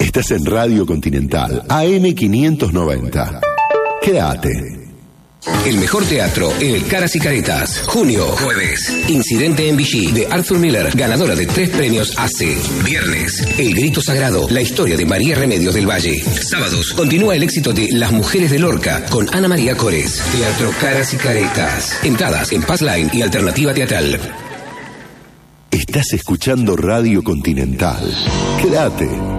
Estás en Radio Continental, AM590. Quédate. El mejor teatro en el Caras y Caretas. Junio, jueves. Incidente en Vichy, de Arthur Miller, ganadora de 3 premios AC. Viernes, El Grito Sagrado, la historia de María Remedios del Valle. Sábados, continúa el éxito de Las Mujeres de Lorca, con Ana María Cores. Teatro Caras y Caretas. Entradas en Passline y Alternativa Teatral. Estás escuchando Radio Continental. Quédate.